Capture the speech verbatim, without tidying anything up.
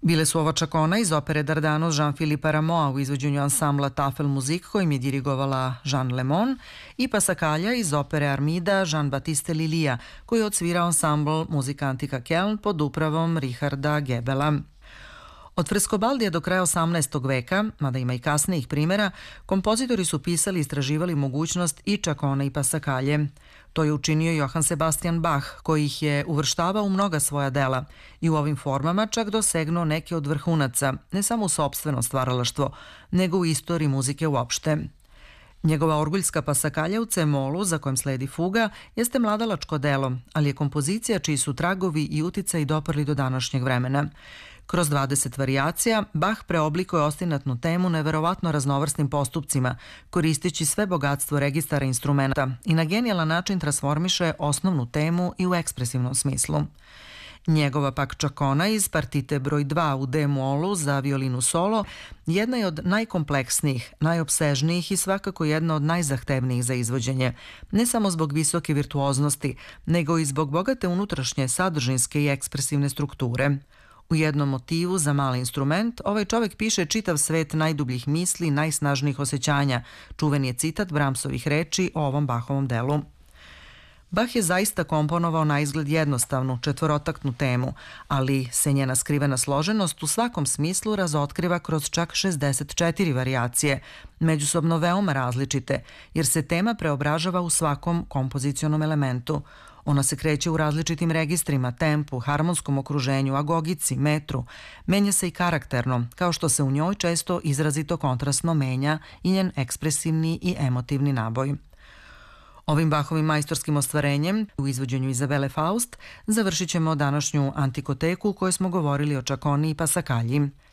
Bile su ovo Čakona iz opere Dardanos Jean-Philippe Rameau u izvođenju ansambla Tafel Muzik kojim je dirigovala Jean Lemon i Pasakalja iz opere Armida Jean-Baptiste Lilija koji je odsvirao ansambl Muzikantika Keln pod upravom Richarda Gebela. Od Frescobaldija do kraja osamnaestog veka, mada ima i kasnijih primjera, kompozitori su pisali i istraživali mogućnost i Čakona i Pasakalje. To je učinio Johann Sebastian Bach, koji ih je uvrštavao u mnoga svoja dela i u ovim formama čak dosegnuo neke od vrhunaca, ne samo u sopstveno stvaralaštvo, nego u istoriji muzike uopšte. Njegova orguljska Pasakalja u C-molu, za kojem sledi fuga, jeste mladalačko delo, ali je kompozicija čiji su tragovi i uticaji doprli do današnjeg vremena. Kroz dvadeset varijacija, Bach preoblikuje ostinatnu temu neverovatno raznovrsnim postupcima, koristeći sve bogatstvo registara instrumenta i na genijalan način transformiše osnovnu temu i u ekspresivnom smislu. Njegova pak Čakona iz partite broj dva u D-molu za violinu solo jedna je od najkompleksnijih, najopsežnijih i svakako jedna od najzahtevnijih za izvođenje, ne samo zbog visoke virtuoznosti, nego i zbog bogate unutrašnje sadržinske i ekspresivne strukture. U jednom motivu za mali instrument ovaj čovek piše čitav svet najdubljih misli, najsnažnijih osjećanja. Čuven je citat Brahmsovih reči o ovom Bachovom delu. Bach je zaista komponovao na izgled jednostavnu, četvorotaktnu temu, ali se njena skrivena složenost u svakom smislu razotkriva kroz čak šezdeset četiri varijacije, međusobno veoma različite, jer se tema preobražava u svakom kompozicionom elementu. Ona se kreće u različitim registrima, tempu, harmonskom okruženju, agogici, metru. Menja se i karakterno, kao što se u njoj često izrazito kontrastno menja i njen ekspresivni i emotivni naboj. Ovim Bachovim majstorskim ostvarenjem u izvođenju Izabele Faust završit ćemo današnju antikoteku u kojoj smo govorili o Čakoni i Pasakalji.